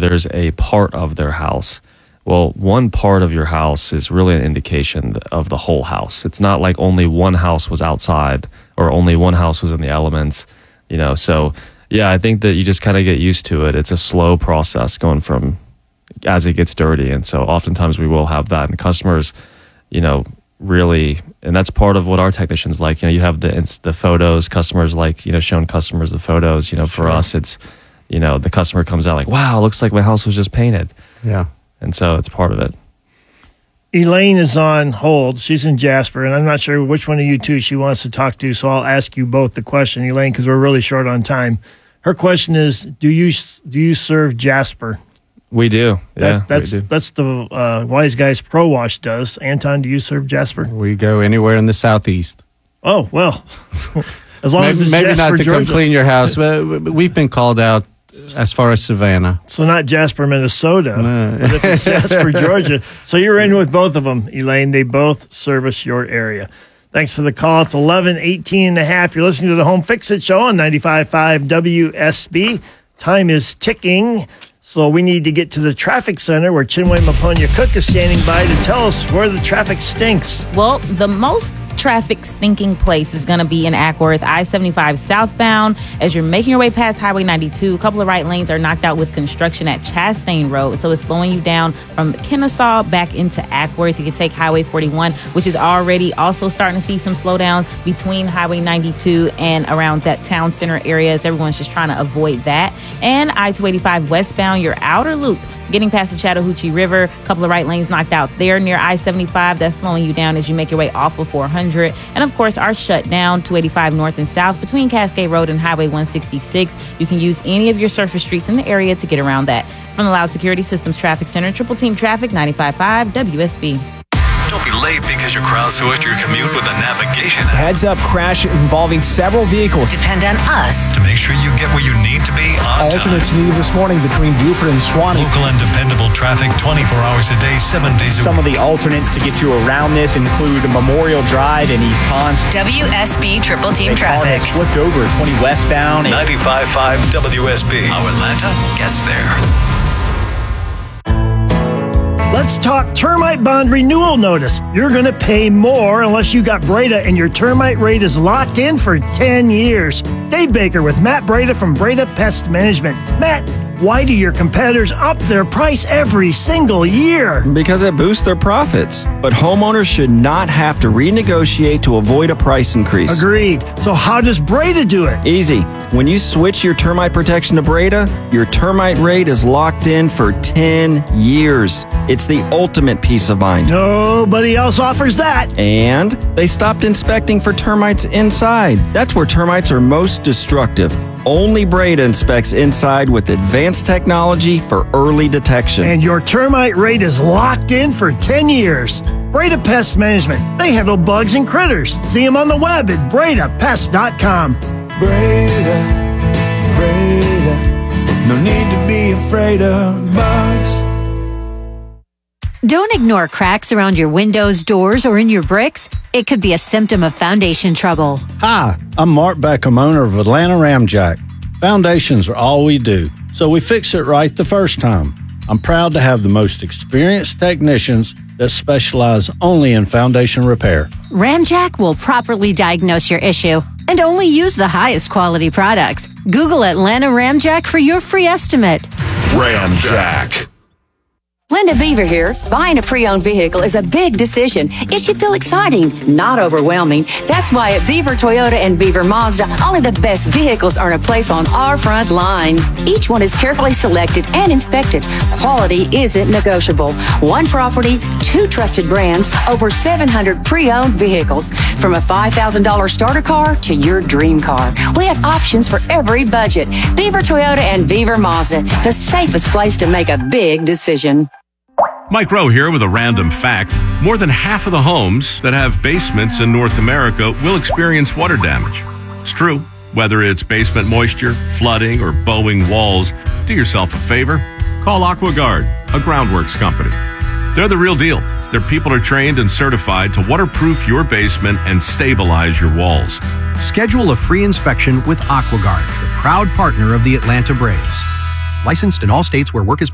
there's a part of their house. Well, one part of your house is really an indication of the whole house. It's not like only one house was outside or only one house was in the elements, So, yeah, I think that you just kind of get used to it. It's a slow process going from as it gets dirty. And so oftentimes we will have that. And customers, really, and that's part of what our technicians like. You have the photos, customers like, showing customers the photos. For us, it's, the customer comes out like, wow, it looks like my house was just painted. Yeah. And so it's part of it. Elaine is on hold. She's in Jasper, and I'm not sure which one of you two she wants to talk to, so I'll ask you both the question, Elaine, because we're really short on time. Her question is, do you serve Jasper? We do. That's we do. That's the Wise Guys Pro Wash does. Anton, do you serve Jasper? We go anywhere in the Southeast. Oh, well. As long as it's maybe Jasper, not to Georgia. come clean your house, but we've been called out as far as Savannah. So not Jasper, Minnesota, No. but if it's Jasper, Georgia. So you're in with both of them, Elaine. They both service your area. Thanks for the call. It's 11:18 and a half. You're listening to the Home Fix-It Show on 95.5 WSB. Time is ticking, so we need to get to the traffic center where Chinwe Maponya Cook is standing by to tell us where the traffic stinks. Well, the most traffic stinking place is going to be in Ackworth, I-75 southbound. As you're making your way past Highway 92, a couple of right lanes are knocked out with construction at Chastain Road, so it's slowing you down from Kennesaw back into Ackworth. You can take Highway 41, which is already also starting to see some slowdowns between Highway 92 and around that town center areas. Everyone's just trying to avoid that. And I-285 westbound, your outer loop, getting past the Chattahoochee River, a couple of right lanes knocked out there near I-75. That's slowing you down as you make your way off of 400. And of course, our shutdown, 285 north and south between Cascade Road and Highway 166. You can use any of your surface streets in the area to get around that. From the Loud Security Systems Traffic Center, Triple Team Traffic, 95.5 WSB. Don't be late because you crowdsourced your commute with a navigation app. Heads up crash involving several vehicles. Depend on us To make sure you get where you need to be on time. Alternates needed this morning between Buford and Swanee. Local and dependable traffic 24 hours a day, 7 days a Some of week. the alternates to get you around this include Memorial Drive in East Ponce. WSB Triple A Team car Traffic. has flipped over at 20 westbound. 95.5 WSB. How Atlanta gets there. Let's talk termite bond renewal notice. You're going to pay more unless you got Breda and your termite rate is locked in for 10 years. Dave Baker with Matt Breda from Breda Pest Management. Matt, why do your competitors up their price every single year? Because it boosts their profits. But homeowners should not have to renegotiate to avoid a price increase. Agreed. So how does Breda do it? Easy. When you switch your termite protection to Breda, your termite rate is locked in for 10 years. It's the ultimate peace of mind. Nobody else offers that. And they stopped inspecting for termites inside. That's where termites are most destructive. Only Breda inspects inside with advanced technology for early detection. And your termite rate is locked in for 10 years. Breda Pest Management. They handle bugs and critters. See them on the web at BredaPest.com. Breda, no need to be afraid of bugs. Don't ignore cracks around your windows, doors, or in your bricks. It could be a symptom of foundation trouble. Hi, I'm Mark Beckham, owner of Atlanta Ramjack. Foundations are all we do, so we fix it right the first time. I'm proud to have the most experienced technicians that specialize only in foundation repair. Ramjack will properly diagnose your issue and only use the highest quality products. Google Atlanta Ramjack for your free estimate. Ramjack. Linda Beaver here. Buying a pre-owned vehicle is a big decision. It should feel exciting, not overwhelming. That's why at Beaver Toyota and Beaver Mazda, only the best vehicles earn a place on our front line. Each one is carefully selected and inspected. Quality isn't negotiable. One property, two trusted brands, over 700 pre-owned vehicles. From a $5,000 starter car to your dream car. We have options for every budget. Beaver Toyota and Beaver Mazda, the safest place to make a big decision. Mike Rowe here with a random fact. More than half of the homes that have basements in North America will experience water damage. It's true. Whether it's basement moisture, flooding, or bowing walls, do yourself a favor. Call AquaGuard, a groundworks company. They're the real deal. Their people are trained and certified to waterproof your basement and stabilize your walls. Schedule a free inspection with AquaGuard, the proud partner of the Atlanta Braves. Licensed in all states where work is